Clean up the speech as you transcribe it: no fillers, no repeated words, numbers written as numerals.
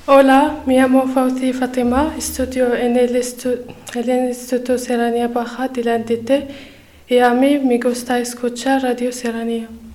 Hola, me llamo Fauzi Fatima, estudio en el Instituto Serranía Baja de la NTT y a mí me gusta escuchar Radio Serranía.